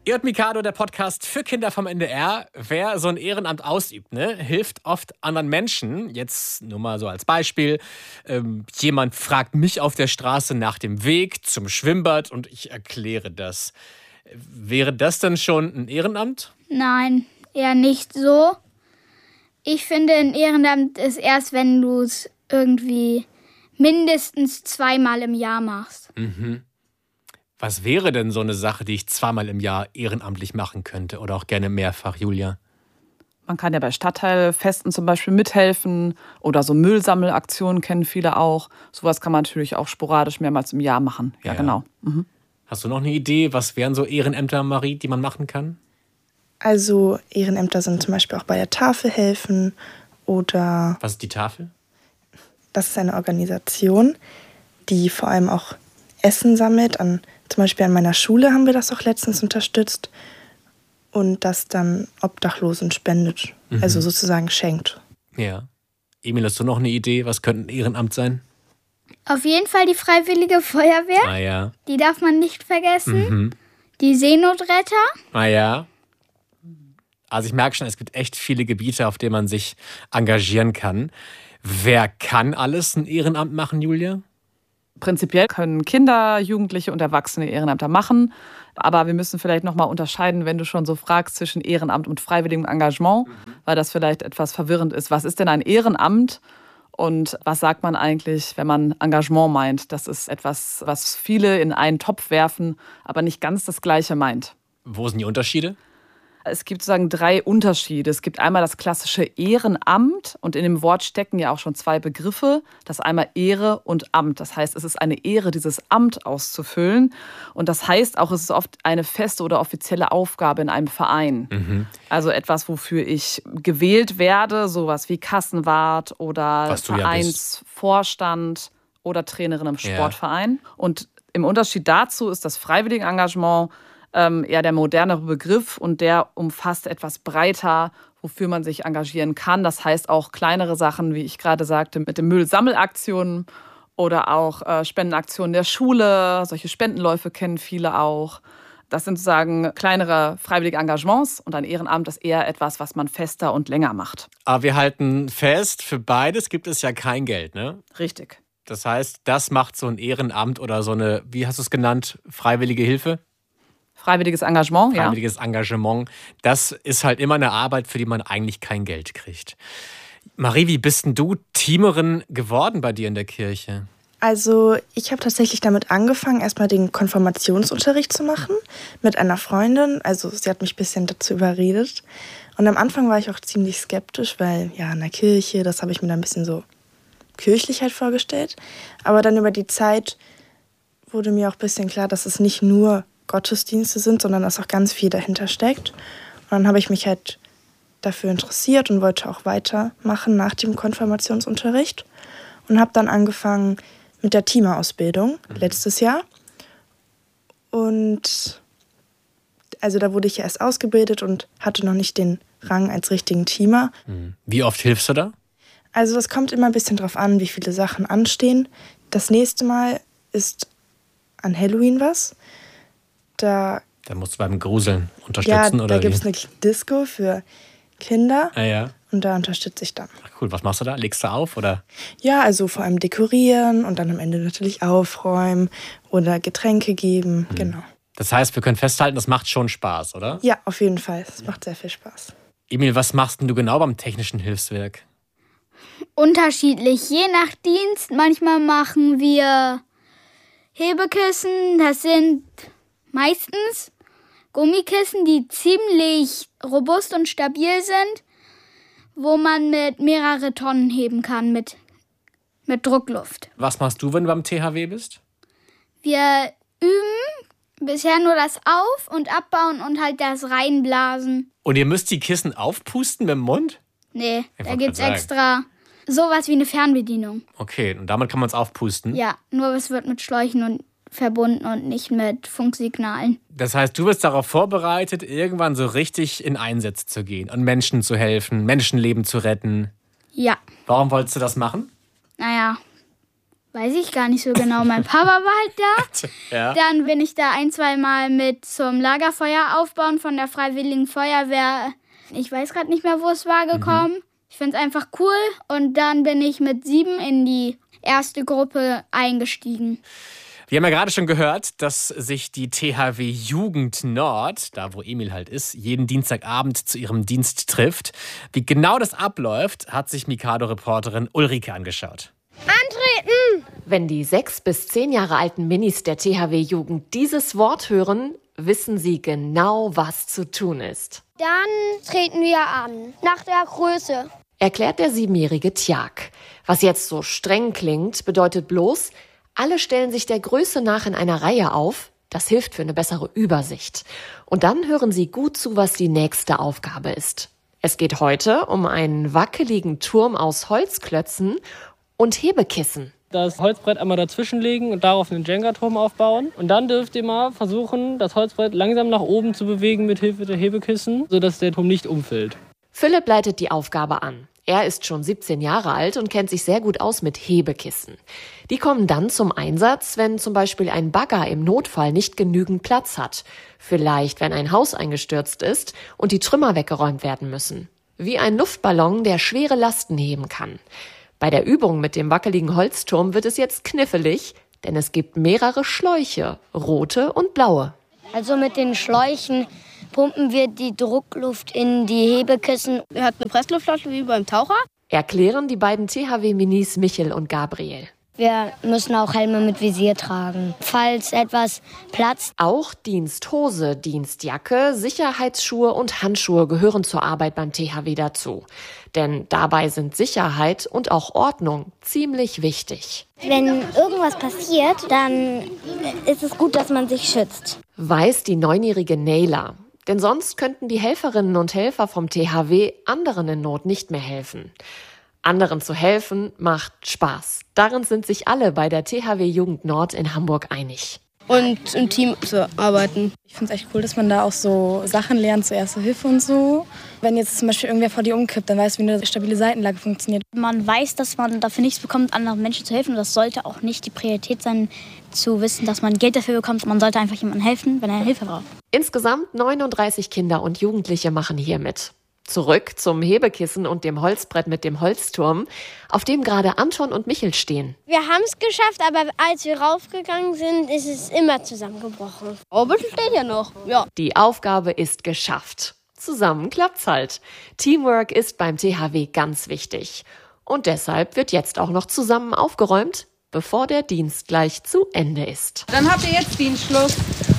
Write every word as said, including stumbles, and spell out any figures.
Ihr und Mikado, der Podcast für Kinder vom N D R. Wer so ein Ehrenamt ausübt, ne, hilft oft anderen Menschen. Jetzt nur mal so als Beispiel. Ähm, jemand fragt mich auf der Straße nach dem Weg zum Schwimmbad und ich erkläre das. Wäre das dann schon ein Ehrenamt? Nein, eher nicht so. Ich finde, ein Ehrenamt ist erst, wenn du es irgendwie mindestens zweimal im Jahr machst. Mhm. Was wäre denn so eine Sache, die ich zweimal im Jahr ehrenamtlich machen könnte oder auch gerne mehrfach, Julia? Man kann ja bei Stadtteilfesten zum Beispiel mithelfen oder so Müllsammelaktionen kennen viele auch. Sowas kann man natürlich auch sporadisch mehrmals im Jahr machen. Ja, Ja. genau. Mhm. Hast du noch eine Idee, was wären so Ehrenämter, Marie, die man machen kann? Also Ehrenämter sind zum Beispiel auch bei der Tafel helfen oder Was ist die Tafel? das ist eine Organisation, die vor allem auch Essen sammelt. An, zum Beispiel an meiner Schule haben wir das auch letztens unterstützt und das dann Obdachlosen spendet, Mhm. also sozusagen schenkt. Ja. Emil, hast du noch eine Idee? Was könnte ein Ehrenamt sein? Auf jeden Fall die Freiwillige Feuerwehr, Ah ja. die darf man nicht vergessen. Mhm. Die Seenotretter. Ah ja. Also ich merke schon, es gibt echt viele Gebiete, auf denen man sich engagieren kann. Wer kann alles ein Ehrenamt machen, Julia? Prinzipiell können Kinder, Jugendliche und Erwachsene Ehrenämter machen. Aber wir müssen vielleicht nochmal unterscheiden, wenn du schon so fragst, zwischen Ehrenamt und freiwilligem Engagement, weil das vielleicht etwas verwirrend ist. Was ist denn ein Ehrenamt? Und was sagt man eigentlich, wenn man Engagement meint? Das ist etwas, was viele in einen Topf werfen, aber nicht ganz das Gleiche meint. Wo sind die Unterschiede? Es gibt sozusagen drei Unterschiede. Es gibt einmal das klassische Ehrenamt und in dem Wort stecken ja auch schon zwei Begriffe. Das einmal Ehre und Amt. Das heißt, es ist eine Ehre, dieses Amt auszufüllen. Und das heißt auch, es ist oft eine feste oder offizielle Aufgabe in einem Verein. Mhm. Also etwas, wofür ich gewählt werde, sowas wie Kassenwart oder Was du ja Vereinsvorstand oder Trainerin im Ja. Sportverein. Und im Unterschied dazu ist das freiwillige Engagement ähm, eher der modernere Begriff und der umfasst etwas breiter, wofür man sich engagieren kann. Das heißt auch kleinere Sachen, wie ich gerade sagte, mit den Müllsammelaktionen oder auch äh, Spendenaktionen der Schule. Solche Spendenläufe kennen viele auch. Das sind sozusagen kleinere freiwillige Engagements und ein Ehrenamt ist eher etwas, was man fester und länger macht. Aber wir halten fest, für beides gibt es ja kein Geld, ne? Richtig. Das heißt, das macht so ein Ehrenamt oder so eine, wie hast du es genannt, freiwillige Hilfe? Freiwilliges Engagement, ja. Freiwilliges Engagement. Das ist halt immer eine Arbeit, für die man eigentlich kein Geld kriegt. Marie, wie bist denn du Teamerin geworden bei dir in der Kirche? Also ich habe tatsächlich damit angefangen, erstmal den Konfirmationsunterricht zu machen mit einer Freundin. Also sie hat mich ein bisschen dazu überredet. Und am Anfang war ich auch ziemlich skeptisch, weil ja in der Kirche, das habe ich mir dann ein bisschen so kirchlich halt vorgestellt. Aber dann über die Zeit wurde mir auch ein bisschen klar, dass es nicht nur Gottesdienste sind, sondern dass auch ganz viel dahinter steckt. Und dann habe ich mich halt dafür interessiert und wollte auch weitermachen nach dem Konfirmationsunterricht und habe dann angefangen mit der Teamerausbildung mhm. letztes Jahr. Und also da wurde ich ja erst ausgebildet und hatte noch nicht den Rang als richtigen Teamer. Wie oft hilfst du da? Also das kommt immer ein bisschen drauf an, wie viele Sachen anstehen. Das nächste Mal ist an Halloween was. Da, da musst du beim Gruseln unterstützen, ja, oder da wie? gibt es eine Disco für Kinder Ah, ja. und da unterstütze ich dann. Ach, cool, was machst du da? Legst du auf, oder? Ja, also vor allem dekorieren und dann am Ende natürlich aufräumen oder Getränke geben, Hm. genau. Das heißt, wir können festhalten, das macht schon Spaß, oder? Ja, auf jeden Fall. Es macht sehr viel Spaß. Emil, was machst denn du genau beim technischen Hilfswerk? Unterschiedlich, je nach Dienst. Manchmal machen wir Hebekissen, das sind meistens Gummikissen, die ziemlich robust und stabil sind, wo man mit mehrere Tonnen heben kann mit, mit Druckluft. Was machst du, wenn du beim T H W bist? Wir üben bisher nur das Auf- und Abbauen und halt das Reinblasen. Und ihr müsst die Kissen aufpusten mit dem Mund? Nee, Ich da wollt gibt's grad sagen. extra sowas wie eine Fernbedienung. Okay, und damit kann man es aufpusten? Ja, nur es wird mit Schläuchen und verbunden und nicht mit Funksignalen. Das heißt, du bist darauf vorbereitet, irgendwann so richtig in Einsätze zu gehen und Menschen zu helfen, Menschenleben zu retten. Ja, Warum wolltest du das machen? naja, Weiß ich gar nicht so genau. Mein Papa war halt da. Ja. Dann bin ich da ein, zwei Mal mit zum Lagerfeuer aufbauen von der Freiwilligen Feuerwehr. Ich weiß gerade nicht mehr, wo es war, gekommen. Mhm. Ich finde es einfach cool. Und dann bin ich mit sieben in die erste Gruppe eingestiegen. Wir haben ja gerade schon gehört, dass sich die T H W Jugend Nord, da wo Emil halt ist, jeden Dienstagabend zu ihrem Dienst trifft. Wie genau das abläuft, hat sich Mikado-Reporterin Ulrike angeschaut. Antreten! Wenn die sechs bis zehn Jahre alten Minis der T H W Jugend dieses Wort hören, wissen sie genau, was zu tun ist. Dann treten wir an, nach der Größe. Erklärt der siebenjährige Tjag. Was jetzt so streng klingt, bedeutet bloß, alle stellen sich der Größe nach in einer Reihe auf. Das hilft für eine bessere Übersicht. Und dann hören sie gut zu, was die nächste Aufgabe ist. Es geht heute um einen wackeligen Turm aus Holzklötzen und Hebekissen. Das Holzbrett einmal dazwischenlegen und darauf einen Jenga-Turm aufbauen. Und dann dürft ihr mal versuchen, das Holzbrett langsam nach oben zu bewegen mit Hilfe der Hebekissen, sodass der Turm nicht umfällt. Philipp leitet die Aufgabe an. Er ist schon siebzehn Jahre alt und kennt sich sehr gut aus mit Hebekissen. Die kommen dann zum Einsatz, wenn zum Beispiel ein Bagger im Notfall nicht genügend Platz hat. Vielleicht, wenn ein Haus eingestürzt ist und die Trümmer weggeräumt werden müssen. Wie ein Luftballon, der schwere Lasten heben kann. Bei der Übung mit dem wackeligen Holzturm wird es jetzt knifflig, denn es gibt mehrere Schläuche, rote und blaue. Also mit den Schläuchen pumpen wir die Druckluft in die Hebekissen. Er hat eine Pressluftflasche wie beim Taucher. Erklären die beiden T H W-Minis Michel und Gabriel. Wir müssen auch Helme mit Visier tragen, falls etwas platzt. Auch Diensthose, Dienstjacke, Sicherheitsschuhe und Handschuhe gehören zur Arbeit beim T H W dazu. Denn dabei sind Sicherheit und auch Ordnung ziemlich wichtig. Wenn irgendwas passiert, dann ist es gut, dass man sich schützt. Weiß die neunjährige Nayla. Denn sonst könnten die Helferinnen und Helfer vom T H W anderen in Not nicht mehr helfen. Anderen zu helfen macht Spaß. Darin sind sich alle bei der T H W Jugend Nord in Hamburg einig. Und im Team zu arbeiten. Ich finde es echt cool, dass man da auch so Sachen lernt, zur Erste Hilfe und so. Wenn jetzt zum Beispiel irgendwer vor dir umkippt, dann weißt du, wie eine stabile Seitenlage funktioniert. Man weiß, dass man dafür nichts bekommt, anderen Menschen zu helfen. Und das sollte auch nicht die Priorität sein, zu wissen, dass man Geld dafür bekommt. Man sollte einfach jemandem helfen, wenn er Hilfe braucht. Insgesamt neununddreißig Kinder und Jugendliche machen hier mit. Zurück zum Hebekissen und dem Holzbrett mit dem Holzturm, auf dem gerade Anton und Michel stehen. Wir haben es geschafft, aber als wir raufgegangen sind, ist es immer zusammengebrochen. Aber ein bisschen steht ja noch. Ja. Die Aufgabe ist geschafft. Zusammen klappt's halt. Teamwork ist beim T H W ganz wichtig. Und deshalb wird jetzt auch noch zusammen aufgeräumt, bevor der Dienst gleich zu Ende ist. Dann habt ihr jetzt Dienstschluss.